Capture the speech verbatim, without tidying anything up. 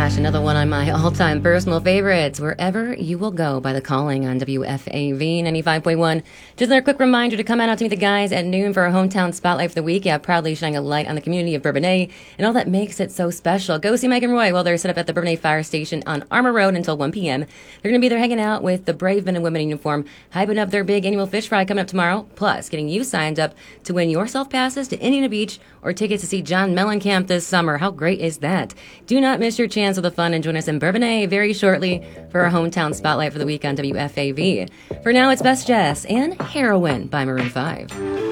gosh, another one of my all-time personal favorites, Wherever You Will Go by The Calling on W F A V ninety-five point one. Just another quick reminder to come out to meet the guys at noon for our hometown spotlight for the week. Yeah, proudly shining a light on the community of Bourbonnais and all that makes it so special. Go see Mike and Roy while they're set up at the Bourbonnais Fire Station on Armour Road until one p.m. They're going to be there hanging out with the brave men and women in uniform, hyping up their big annual fish fry coming up tomorrow, plus getting you signed up to win yourself passes to Indiana Beach or tickets to see John Mellencamp this summer. How great is that? Do not miss your chance of the fun and join us in Bourbonnais very shortly for our hometown spotlight for the week on W F A V. For now, it's Best Jess and Heroin by Maroon five.